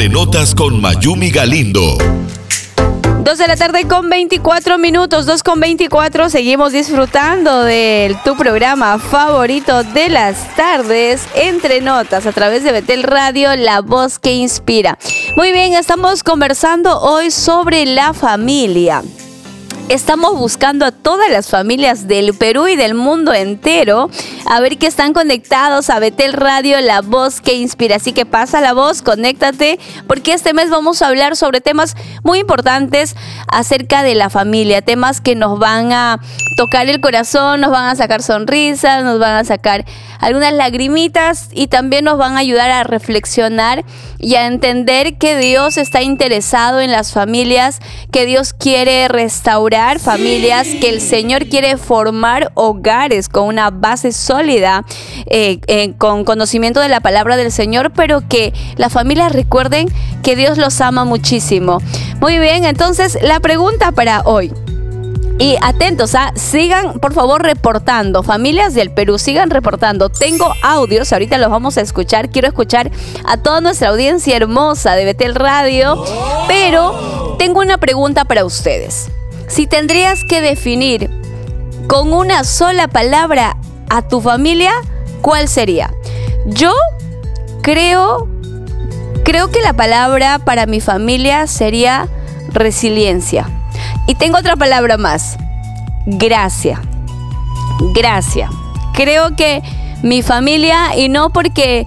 Entre Notas con Mayumi Galindo. 2 de la tarde con 24 minutos, 2 con 24, seguimos disfrutando de tu programa favorito de las tardes, Entre Notas, a través de Betel Radio, la voz que inspira. Muy bien, estamos conversando hoy sobre la familia. Estamos buscando a todas las familias del Perú y del mundo entero a ver que están conectados a Betel Radio, la voz que inspira. Así que pasa la voz, conéctate, porque este mes vamos a hablar sobre temas muy importantes acerca de la familia, temas que nos van a tocar el corazón, nos van a sacar sonrisas, nos van a sacar algunas lagrimitas y también nos van a ayudar a reflexionar y a entender que Dios está interesado en las familias, que Dios quiere restaurar familias, que el Señor quiere formar hogares con una base sólida, con conocimiento de la palabra del Señor, pero que las familias recuerden que Dios los ama muchísimo. Muy bien, entonces la pregunta para hoy. Y atentos, sigan por favor reportando, familias del Perú, sigan reportando. Tengo audios, ahorita los vamos a escuchar. Quiero escuchar a toda nuestra audiencia hermosa de Betel Radio, pero tengo una pregunta para ustedes. Si tendrías que definir con una sola palabra a tu familia, ¿cuál sería? Yo creo que la palabra para mi familia sería resiliencia. Y tengo otra palabra más, gracia. Gracia. Creo que mi familia, y no porque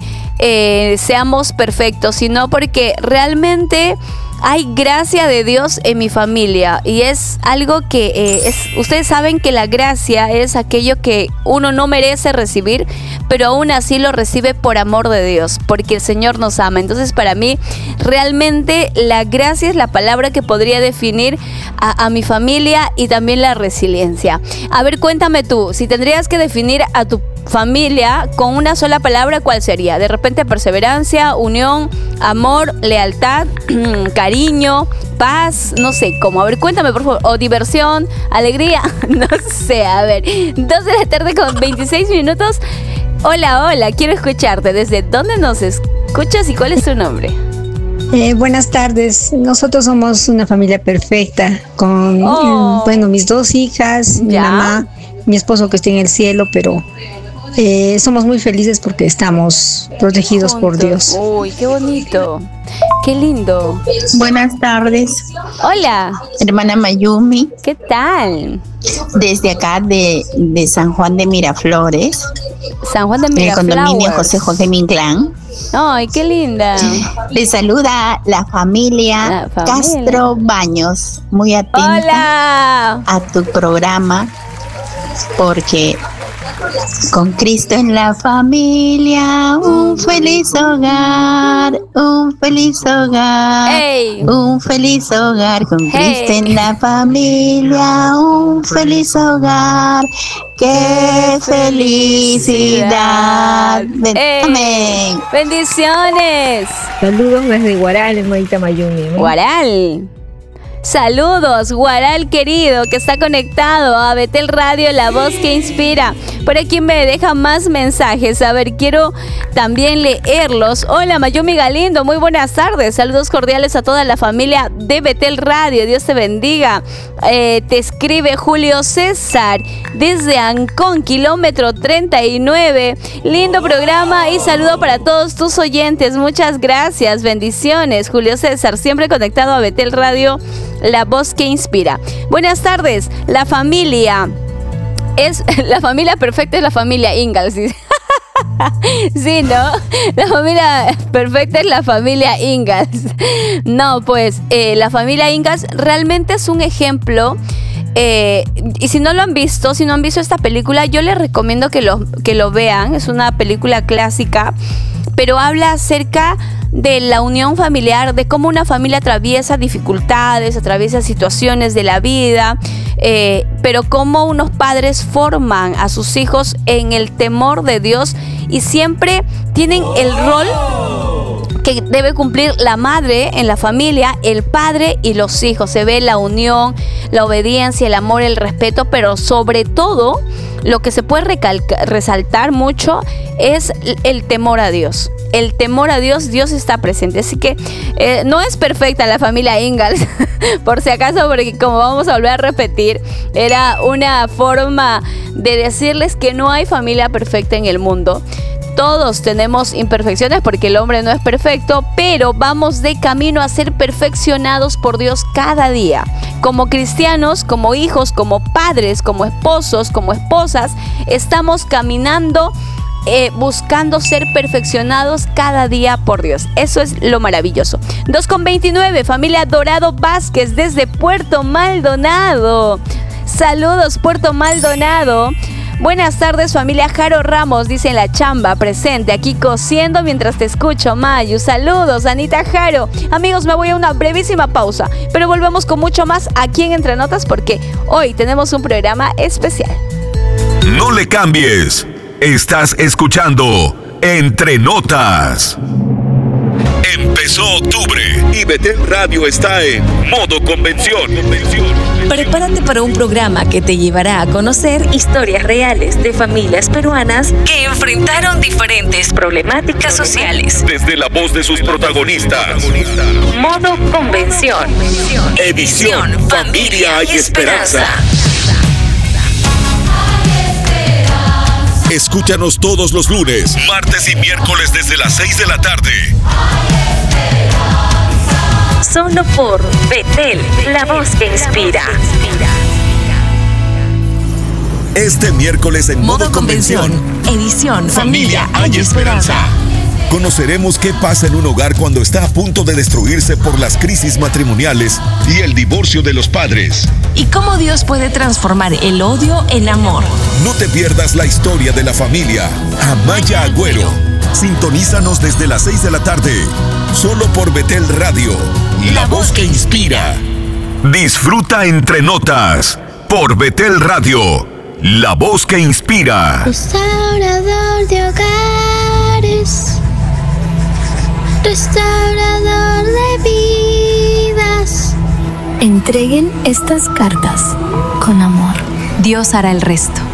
seamos perfectos, sino porque realmente hay gracia de Dios en mi familia. Y es algo que ustedes saben que la gracia es aquello que uno no merece recibir, pero aún así lo recibe por amor de Dios, porque el Señor nos ama. Entonces, para mí, realmente la gracia es la palabra que podría definir a mi familia, y también la resiliencia. A ver, cuéntame tú, si tendrías que definir a tu familia con una sola palabra, ¿cuál sería? De repente, perseverancia, unión, amor, lealtad, cariño, paz, no sé cómo. A ver, cuéntame por favor. O diversión, alegría, no sé. A ver, 2 de la tarde con 26 minutos. Hola, quiero escucharte. ¿Desde dónde nos escuchas y cuál es tu nombre? Buenas tardes. Nosotros somos una familia perfecta con, mis 2 hijas, mi mamá, mi esposo que está en el cielo, pero somos muy felices porque estamos protegidos por Dios. Uy, qué bonito. Qué lindo. Buenas tardes. Hola. Hermana Mayumi. ¿Qué tal? Desde acá de San Juan de Miraflores. San Juan de Miraflores. El condominio José José Minclán. Ay, qué linda. Les saluda la familia Castro Baños. Muy atenta. Hola. A tu programa, porque con Cristo en la familia, un feliz hogar, un feliz hogar, un feliz hogar. Con Cristo en la familia, un feliz hogar. ¡Qué felicidad! Amén. Bendiciones. Saludos desde Guaral, hermanita Mayumi. Guaral. Saludos, Guaral querido, que está conectado a Betel Radio, la voz que inspira. Por aquí me deja más mensajes. A ver, quiero también leerlos. Hola, Mayumi Galindo, muy buenas tardes. Saludos cordiales a toda la familia de Betel Radio. Dios te bendiga. Te escribe Julio César desde Ancón, kilómetro 39. Lindo programa y saludo para todos tus oyentes. Muchas gracias, bendiciones. Julio César, siempre conectado a Betel Radio, la voz que inspira. Buenas tardes. La familia perfecta es la familia Ingalls. Sí, ¿no? La familia perfecta es la familia Ingalls. No, pues la familia Ingalls realmente es un ejemplo. Y si no han visto esta película, yo les recomiendo que lo vean. Es una película clásica, pero habla acerca de la unión familiar, de cómo una familia atraviesa dificultades, atraviesa situaciones de la vida, pero cómo unos padres forman a sus hijos en el temor de Dios y siempre tienen el rol que debe cumplir la madre en la familia, el padre y los hijos. Se ve la unión, la obediencia, el amor, el respeto, pero sobre todo lo que se puede resaltar mucho es el temor a Dios. el temor a Dios, Dios está presente. Así que no es perfecta la familia Ingalls, por si acaso, porque como vamos a volver a repetir, era una forma de decirles que no hay familia perfecta en el mundo. Todos tenemos imperfecciones porque el hombre no es perfecto, pero vamos de camino a ser perfeccionados por Dios cada día. Como cristianos, como hijos, como padres, como esposos, como esposas, estamos caminando buscando ser perfeccionados cada día por Dios. Eso es lo maravilloso. 2:29, familia Dorado Vázquez desde Puerto Maldonado. Saludos, Puerto Maldonado. Buenas tardes, familia Jaro Ramos, dice en la chamba, presente, aquí cosiendo mientras te escucho, Mayu. Saludos, Anita Jaro. Amigos, me voy a una brevísima pausa, pero volvemos con mucho más aquí en Entre Notas porque hoy tenemos un programa especial. No le cambies. Estás escuchando Entre Notas. Empezó octubre y Betel Radio está en modo convención. Prepárate para un programa que te llevará a conocer historias reales de familias peruanas que enfrentaron diferentes problemáticas sociales. Desde la voz de sus protagonistas. Modo convención. Edición Familia y Esperanza. Escúchanos todos los lunes, martes y miércoles desde las 6 de la tarde. Solo por Betel, la voz que inspira. Este miércoles en Modo Convención, edición Familia hay Esperanza. Conoceremos qué pasa en un hogar cuando está a punto de destruirse por las crisis matrimoniales y el divorcio de los padres. Y cómo Dios puede transformar el odio en amor. No te pierdas la historia de la familia Amaya Agüero. Sintonízanos desde las 6 de la tarde, solo por Betel Radio, la voz que inspira. Disfruta Entre Notas, por Betel Radio, la voz que inspira. Restaurador de hogares, restaurador de vidas. Entreguen estas cartas con amor. Dios hará el resto.